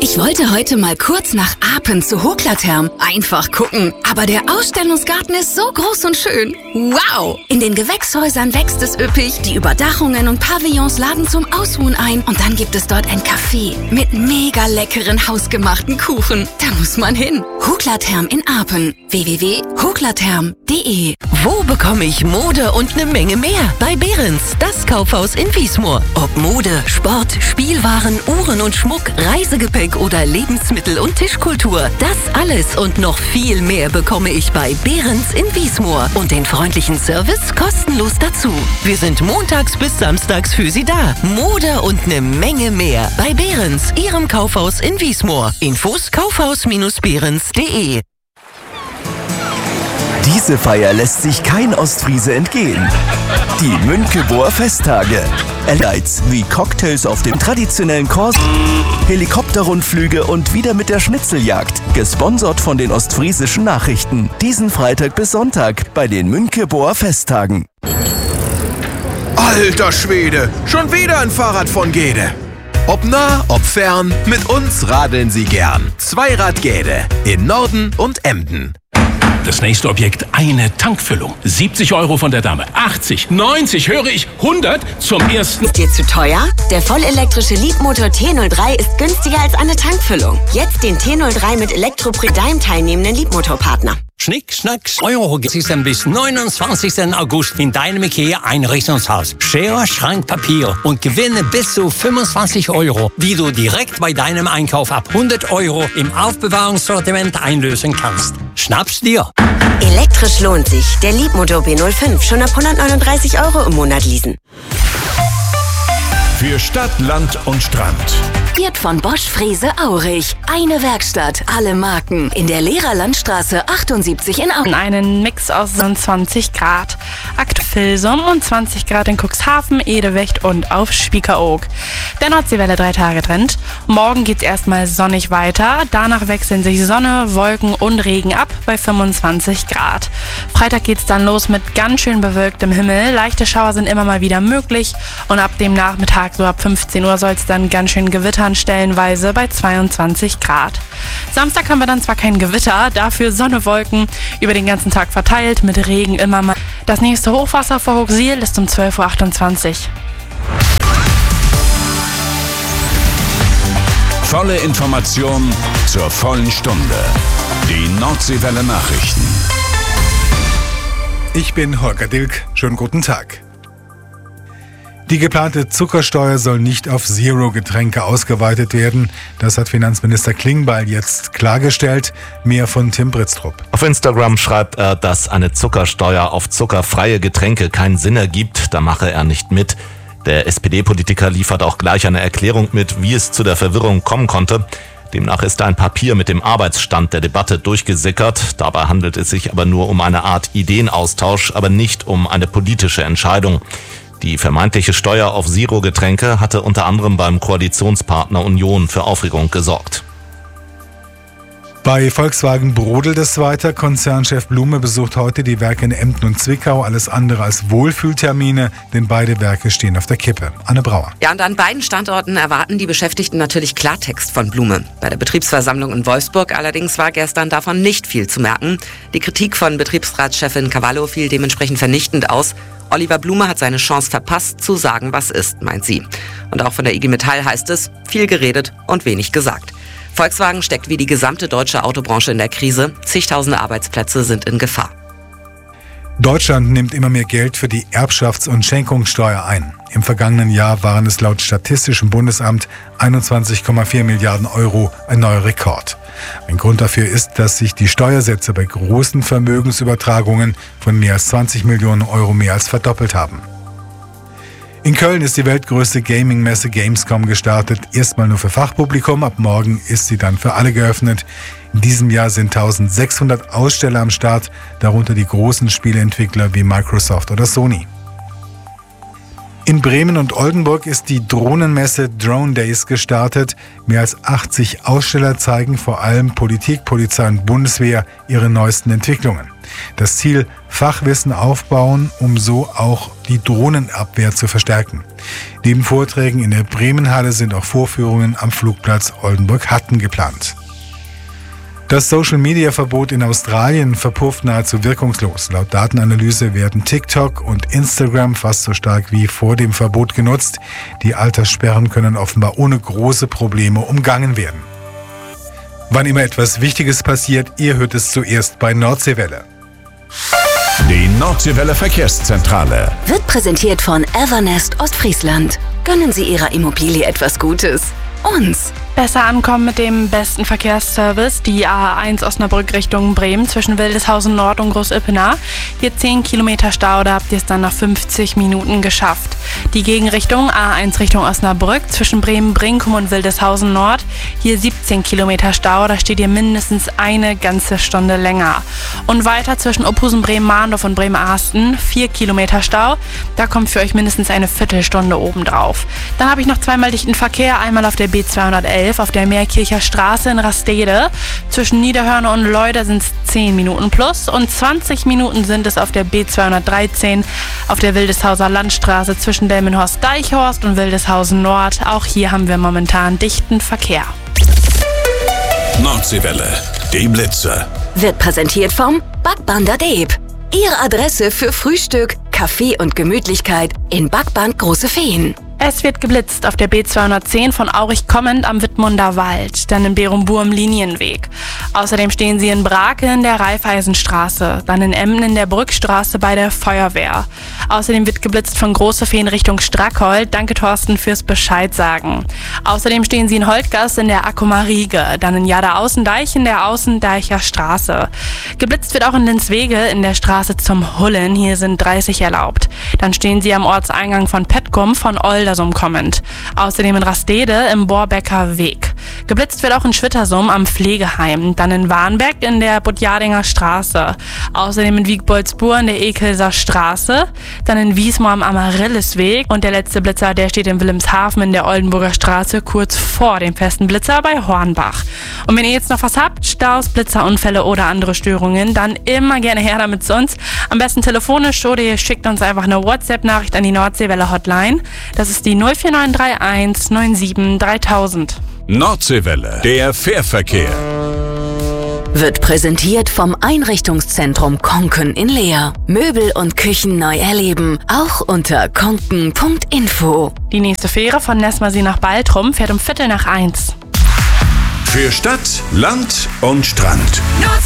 Ich wollte heute mal kurz nach Apen zu Hoklatherm. Einfach gucken. Aber der Ausstellungsgarten ist so groß und schön. Wow! In den Gewächshäusern wächst es üppig. Die Überdachungen und Pavillons laden zum Ausruhen ein. Und dann gibt es dort ein Café mit mega leckeren hausgemachten Kuchen. Da muss man hin. Hoklatherm in Apen. www.hoklatherm.de. Wo bekomme ich Mode und eine Menge mehr? Bei Behrens, das Kaufhaus in Wiesmoor. Ob Mode, Sport, Spielwaren, Uhren und Schmuck, Reisegepäck oder Lebensmittel und Tischkultur. Das alles und noch viel mehr bekomme ich bei Behrens in Wiesmoor. Und den freundlichen Service kostenlos dazu. Wir sind montags bis samstags für Sie da. Mode und eine Menge mehr. Bei Behrens, Ihrem Kaufhaus in Wiesmoor. Infos kaufhaus-behrens.de. Diese Feier lässt sich kein Ostfriese entgehen. Die Münkewoer Festtage. Highlights wie Cocktails auf dem traditionellen Kors, Helikopterrundflüge und wieder mit der Schnitzeljagd. Gesponsert von den Ostfriesischen Nachrichten. Diesen Freitag bis Sonntag bei den Münkewoer Festtagen. Alter Schwede, schon wieder ein Fahrrad von Gede. Ob nah, ob fern, mit uns radeln Sie gern. Zweirad Gede in Norden und Emden. Das nächste Objekt, eine Tankfüllung. 70 € von der Dame, 80, 90, höre ich, 100 zum ersten. Ist dir zu teuer? Der vollelektrische Leapmotor T03 ist günstiger als eine Tankfüllung. Jetzt den T03 mit Elektro-Prime teilnehmenden Leapmotor-Partner. Schnick, schnack, Euro ist bis 29. August in deinem IKEA-Einrichtungshaus. Schere, Schrank, Papier und gewinne bis zu 25 €, die du direkt bei deinem Einkauf ab 100 € im Aufbewahrungssortiment einlösen kannst. Schnapp's dir! Elektrisch lohnt sich. Der Leapmotor B05 schon ab 139 € im Monat leasen. Für Stadt, Land und Strand. Wird von Bosch Frese Aurich. Eine Werkstatt, alle Marken. In der Lehrerlandstraße 78 in Aurich. Einen Mix aus 20 Grad. Filsum und 20 Grad in Cuxhaven, Edewecht und auf Spiekeroog. Der Nordseewelle 3 Tage Trend. Morgen geht's erstmal sonnig weiter. Danach wechseln sich Sonne, Wolken und Regen ab bei 25 Grad. Freitag geht's dann los mit ganz schön bewölktem Himmel. Leichte Schauer sind immer mal wieder möglich. Und ab dem Nachmittag, so ab 15 Uhr, soll es dann ganz schön gewittern, stellenweise bei 22 Grad. Samstag haben wir dann zwar kein Gewitter, dafür Sonne, Wolken über den ganzen Tag verteilt, mit Regen immer mal. Das nächste Hochwasser vor Hochsiel ist um 12:28 Uhr. Volle Information zur vollen Stunde. Die Nordseewelle Nachrichten. Ich bin Holger Dilk. Schönen guten Tag. Die geplante Zuckersteuer soll nicht auf Zero-Getränke ausgeweitet werden. Das hat Finanzminister Klingbeil jetzt klargestellt. Mehr von Tim Britztrup. Auf Instagram schreibt er, dass eine Zuckersteuer auf zuckerfreie Getränke keinen Sinn ergibt. Da mache er nicht mit. Der SPD-Politiker liefert auch gleich eine Erklärung mit, wie es zu der Verwirrung kommen konnte. Demnach ist ein Papier mit dem Arbeitsstand der Debatte durchgesickert. Dabei handelt es sich aber nur um eine Art Ideenaustausch, aber nicht um eine politische Entscheidung. Die vermeintliche Steuer auf Zero-Getränke hatte unter anderem beim Koalitionspartner Union für Aufregung gesorgt. Bei Volkswagen brodelt es weiter. Konzernchef Blume besucht heute die Werke in Emden und Zwickau. Alles andere als Wohlfühltermine, denn beide Werke stehen auf der Kippe. Anne Brauer. Ja, und an beiden Standorten erwarten die Beschäftigten natürlich Klartext von Blume. Bei der Betriebsversammlung in Wolfsburg allerdings war gestern davon nicht viel zu merken. Die Kritik von Betriebsratschefin Cavallo fiel dementsprechend vernichtend aus. Oliver Blume hat seine Chance verpasst, zu sagen, was ist, meint sie. Und auch von der IG Metall heißt es, viel geredet und wenig gesagt. Volkswagen steckt wie die gesamte deutsche Autobranche in der Krise. Zigtausende Arbeitsplätze sind in Gefahr. Deutschland nimmt immer mehr Geld für die Erbschafts- und Schenkungssteuer ein. Im vergangenen Jahr waren es laut Statistischem Bundesamt 21,4 Milliarden Euro, ein neuer Rekord. Ein Grund dafür ist, dass sich die Steuersätze bei großen Vermögensübertragungen von mehr als 20 Millionen Euro mehr als verdoppelt haben. In Köln ist die weltgrößte Gaming-Messe Gamescom gestartet. Erstmal nur für Fachpublikum, ab morgen ist sie dann für alle geöffnet. In diesem Jahr sind 1600 Aussteller am Start, darunter die großen Spieleentwickler wie Microsoft oder Sony. In Bremen und Oldenburg ist die Drohnenmesse Drone Days gestartet. Mehr als 80 Aussteller zeigen vor allem Politik, Polizei und Bundeswehr ihre neuesten Entwicklungen. Das Ziel: Fachwissen aufbauen, um so auch die Drohnenabwehr zu verstärken. Neben Vorträgen in der Bremenhalle sind auch Vorführungen am Flugplatz Oldenburg-Hatten geplant. Das Social-Media-Verbot in Australien verpufft nahezu wirkungslos. Laut Datenanalyse werden TikTok und Instagram fast so stark wie vor dem Verbot genutzt. Die Alterssperren können offenbar ohne große Probleme umgangen werden. Wann immer etwas Wichtiges passiert, ihr hört es zuerst bei Nordseewelle. Die Nordseewelle Verkehrszentrale Wird präsentiert von Evernest Ostfriesland. Gönnen Sie Ihrer Immobilie etwas Gutes. Uns. Besser ankommen mit dem besten Verkehrsservice. Die A1 Osnabrück Richtung Bremen zwischen Wildeshausen Nord und Groß-Ippener. Hier 10 Kilometer Stau, da habt ihr es dann nach 50 Minuten geschafft. Die Gegenrichtung A1 Richtung Osnabrück zwischen Bremen-Brinkum und Wildeshausen Nord. Hier 17 Kilometer Stau, da steht ihr mindestens eine ganze Stunde länger. Und weiter zwischen Ophusen, Bremen-Mahndorf und Bremen-Arsten 4 Kilometer Stau. Da kommt für euch mindestens eine Viertelstunde obendrauf. Dann habe ich noch zweimal dichten Verkehr, einmal auf der B211 auf der Meerkircher Straße in Rastede. Zwischen Niederhörne und Leuder sind es 10 Minuten plus und 20 Minuten sind es auf der B213 auf der Wildeshauser Landstraße zwischen Delmenhorst-Deichhorst und Wildeshausen Nord. Auch hier haben wir momentan dichten Verkehr. Nordseewelle, die Blitze. Wird präsentiert vom Backbander Deeb. Ihre Adresse für Frühstück, Kaffee und Gemütlichkeit in Backband Große Feen. Es wird geblitzt auf der B210 von Aurich kommend am Wittmunder Wald, dann in Berumbur im Linienweg. Außerdem stehen sie in Brake in der Raiffeisenstraße, dann in Emmen in der Brückstraße bei der Feuerwehr. Außerdem wird geblitzt von Große Feen Richtung Strackholt. Danke Thorsten fürs Bescheid sagen. Außerdem stehen sie in Holtgast in der Akkumarige, dann in Jada-Außendeich in der Außendeicher Straße. Geblitzt wird auch in Linswege in der Straße zum Hullen, hier sind 30 erlaubt. Dann stehen sie am Ortseingang von Petkum von Oldersum kommend. Außerdem in Rastede im Borbecker Weg. Geblitzt wird auch in Schwittersum am Pflegeheim, dann in Warnberg in der Budjadinger Straße. Außerdem in Wiegboldsburg in der Ekelser Straße, dann in Wiesmoor am Amaryllisweg und der letzte Blitzer, der steht in Wilhelmshaven in der Oldenburger Straße kurz vor dem festen Blitzer bei Hornbach. Und wenn ihr jetzt noch was habt, Staus, Blitzerunfälle oder andere Störungen, dann immer gerne her damit zu uns. Am besten telefonisch oder ihr schickt uns einfach eine WhatsApp-Nachricht an die Nordseewelle Hotline. Das ist die 04931 97 3000. Nordseewelle, der Fährverkehr. Wird präsentiert vom Einrichtungszentrum Konken in Leer. Möbel und Küchen neu erleben, auch unter konken.info. Die nächste Fähre von Nesmasee nach Baltrum fährt um 1:15. Für Stadt, Land und Strand.